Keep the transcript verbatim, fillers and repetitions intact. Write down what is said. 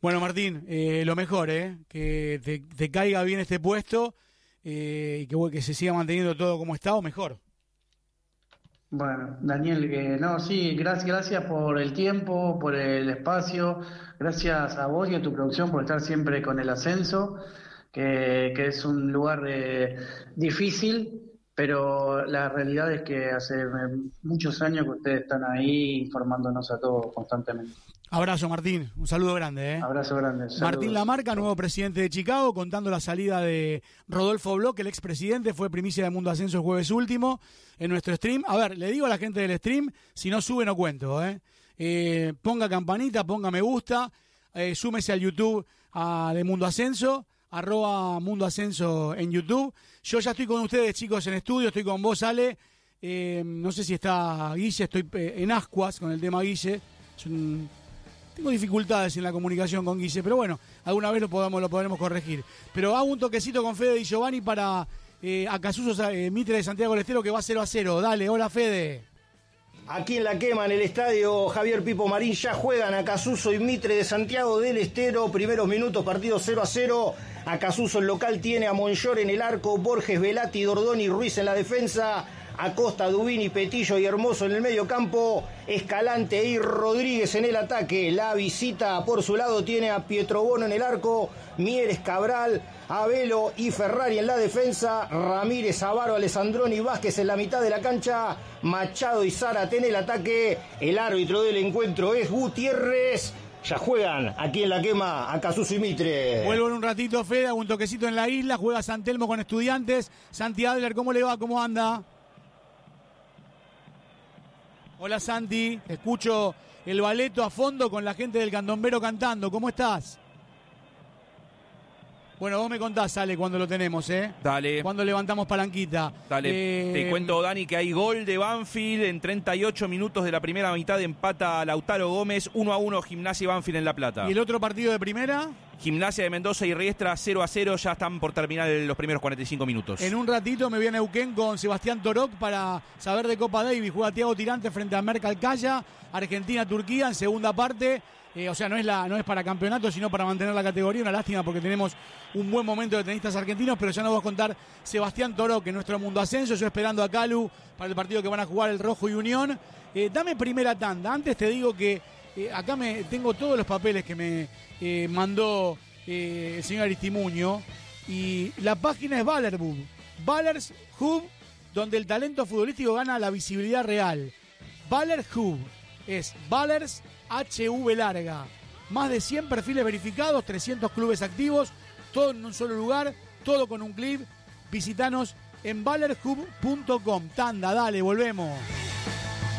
Bueno, Martín, eh, lo mejor, ¿eh? Que te, te caiga bien este puesto eh, y que, que se siga manteniendo todo como está o mejor. Bueno, Daniel, que no, sí, gracias, gracias por el tiempo, por el espacio, gracias a vos y a tu producción por estar siempre con el ascenso, que, que es un lugar eh, difícil, pero la realidad es que hace eh, muchos años que ustedes están ahí informándonos a todos constantemente. Abrazo, Martín. Un saludo grande, ¿eh? Abrazo grande. Saludos. Martín Lamarca, nuevo presidente de Chicago, contando la salida de Rodolfo Bloch, el expresidente, fue primicia de Mundo Ascenso el jueves último en nuestro stream. A ver, le digo a la gente del stream, si no sube no cuento, ¿eh? eh ponga campanita, ponga me gusta, eh, súmese al YouTube a, de Mundo Ascenso, arroba Mundo Ascenso en YouTube. Yo ya estoy con ustedes, chicos, en estudio, estoy con vos, Ale. Eh, no sé si está Guille, estoy en ascuas con el tema Guille. Es un... Tengo dificultades en la comunicación con Guille, pero bueno, alguna vez lo podamos, lo podremos corregir. Pero hago un toquecito con Fede Di Giovanni para eh, Acasuso eh, Mitre de Santiago del Estero, que va cero a cero. Dale, hola Fede. Aquí en La Quema, en el estadio Javier Pipo Marín, ya juegan Acasuso y Mitre de Santiago del Estero. Primeros minutos, partido cero a cero. Acasuso, el local, tiene a Monllor en el arco, Borges, Velati, Dordoni y Ruiz en la defensa. Acosta, Dubini, Petillo y Hermoso en el medio campo, Escalante y Rodríguez en el ataque. La visita por su lado tiene a Pietrobono en el arco, Mieres, Cabral, Abelo y Ferrari en la defensa, Ramírez, Avaro, Alessandroni y Vázquez en la mitad de la cancha, Machado y Zárate en el ataque. El árbitro del encuentro es Gutiérrez. Ya juegan aquí en La Quema Acasuso y Mitre. Vuelvo en un ratito, Fede, hago un toquecito en la isla, juega San Telmo con Estudiantes. Santi Adler, ¿cómo le va? ¿Cómo anda? Hola Santi, escucho el baleto a fondo con la gente del Candombero cantando. ¿Cómo estás? Bueno, vos me contás, Ale, cuando lo tenemos, ¿eh? Dale. Cuando levantamos palanquita. Dale, eh... te cuento, Dani, que hay gol de Banfield en treinta y ocho minutos de la primera mitad, empata Lautaro Gómez, uno a uno Gimnasia y Banfield en La Plata. ¿Y el otro partido de primera? Gimnasia de Mendoza y Riestra cero a cero, ya están por terminar los primeros cuarenta y cinco minutos. En un ratito me voy a Neuquén con Sebastián Torok para saber de Copa Davis. Juega Thiago Tirante frente a Merck Alcaya, Argentina-Turquía en segunda parte. Eh, o sea, no es, la, no es para campeonato, sino para mantener la categoría. Una lástima porque tenemos un buen momento de tenistas argentinos, pero ya nos va a contar Sebastián Torok en nuestro Mundo Ascenso. Yo esperando a Calu para el partido que van a jugar el Rojo y Unión. Eh, dame primera tanda. Antes te digo que eh, acá me tengo todos los papeles que me eh, mandó eh, el señor Aristimuño. Y la página es Ballerhub. Ballers Hub, donde el talento futbolístico gana la visibilidad real. Ballerhub es Ballers H V larga. Más de cien perfiles verificados, trescientos clubes activos, todo en un solo lugar, todo con un clip. Visitanos en ballerhub punto com. Tanda, dale, volvemos.